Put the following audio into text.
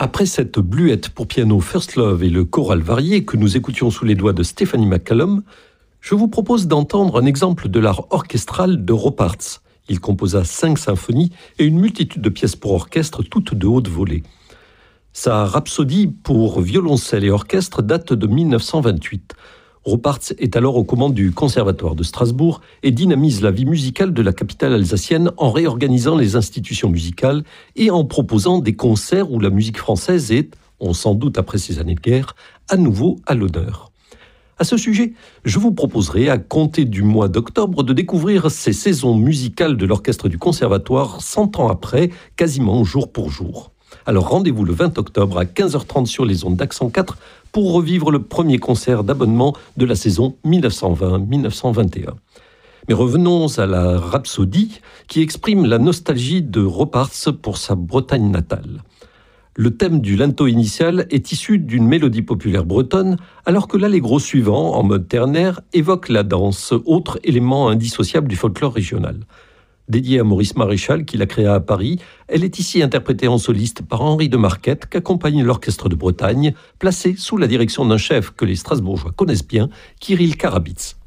Après cette bluette pour piano First Love et le choral varié que nous écoutions sous les doigts de Stephanie McCallum, je vous propose d'entendre un exemple de l'art orchestral de Ropparts. Il composa 5 symphonies et une multitude de pièces pour orchestre, toutes de haute volée. Sa rhapsodie pour violoncelle et orchestre date de 1928. Ropparts est alors aux commandes du Conservatoire de Strasbourg et dynamise la vie musicale de la capitale alsacienne en réorganisant les institutions musicales et en proposant des concerts où la musique française est, on s'en doute après ces années de guerre, à nouveau à l'honneur. À ce sujet, je vous proposerai, à compter du mois d'octobre, de découvrir ces saisons musicales de l'orchestre du Conservatoire 100 ans après, quasiment jour pour jour. Alors rendez-vous le 20 octobre à 15h30 sur les ondes d'Accent 4 pour revivre le premier concert d'abonnement de la saison 1920-1921. Mais revenons à la rhapsodie qui exprime la nostalgie de Ropparts pour sa Bretagne natale. Le thème du linteau initial est issu d'une mélodie populaire bretonne, alors que l'allegro suivant, en mode ternaire, évoque la danse, autre élément indissociable du folklore régional. Dédiée à Maurice Maréchal, qui la créa à Paris, elle est ici interprétée en soliste par Henri de Marquette, qu'accompagne l'Orchestre de Bretagne, placé sous la direction d'un chef que les Strasbourgeois connaissent bien, Kirill Karabits.